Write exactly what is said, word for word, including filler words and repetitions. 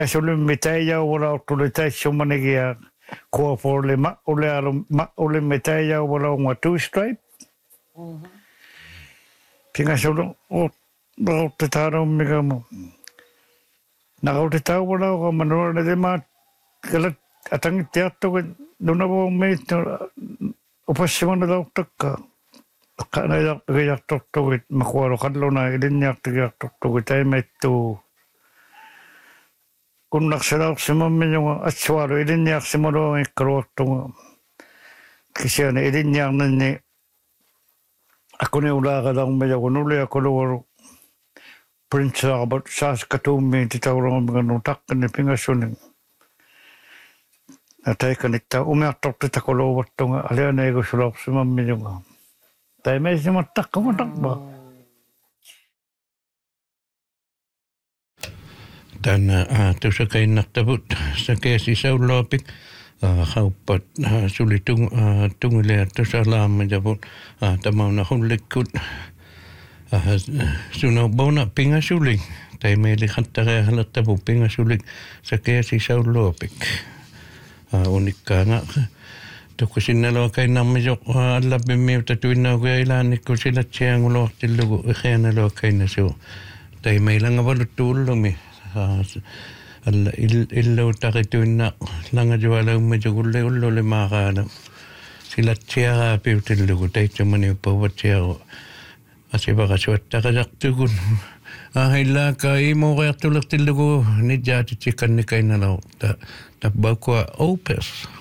Sulu mitai ya wala tule tai shumane ya ko for le ma ole alo ma ole mitai ya wala ngwa two stripe. Mhm. Pinga sulu o o te taro mega mo. Na o te tau wala o manora de ma kala atangi teatro ke dona bo me o pasimana da taka. Kana ya ya toto ke makwaro kadlo na idin ya ya toto ke tai me tu. Kun naksara simam yung aswaro idin yak simaro ay karotong kasi na idin yak na ni ako ni ula ka lang medyo kunuli ako luwaro prince about sas katumi titawrong mga nutak ni pingasunin atay kanita umiatok tita ko luwat tong alian na ego sulap simam yung tayo may simatak kamatak ba. Tana tuossa keinnattavut sakesi saulopik hauppat sulitung tungile tuossa laamajavut tamauna hullikkut suna bona pingasuling tai meili hattare halattavu pingasuling sakesi saulopik unikkaana tukku sinnalo keinnammajok allapimmiuta tuinnaukua ilaanikku silatsiangulohtillugu ikhianalo keinnasu tai meilanga valuttuullumi alla illo taqituinna langa juala ummajugulle ullolle maaqaala silatsiaga piutillugu taitsamani uppawatsiago asivaqasuattaqasartugun ahillaka imoqeartulertillugu nijjaatitsikannikainnalau ta tabbakua opes